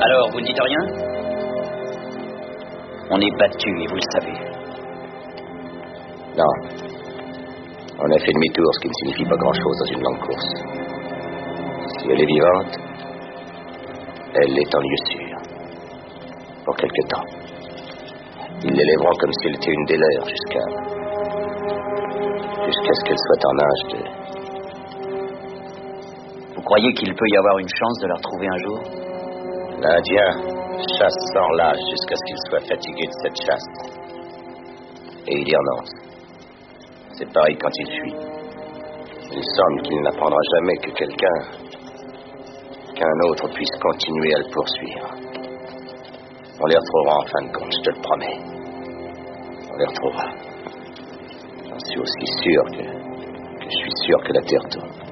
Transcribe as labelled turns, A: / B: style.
A: Alors, vous ne dites rien? On est battu et vous le savez.
B: Non. On a fait demi-tour, ce qui ne signifie pas grand-chose dans une longue course. Si elle est vivante, elle est en lieu sûr. Pour quelque temps. Ils l'élèveront comme si elle était une des leurs jusqu'à ce qu'elle soit en âge de...
A: Vous croyez qu'il peut y avoir une chance de la retrouver un jour?
B: L'Indien chasse sans lâche jusqu'à ce qu'il soit fatigué de cette chasse. Et il y renonce. C'est pareil quand il fuit. Il semble qu'il n'apprendra jamais que qu'un autre puisse continuer à le poursuivre. On les retrouvera en fin de compte, je te le promets. On les retrouvera. J'en suis aussi sûr que je suis sûr que la Terre tourne.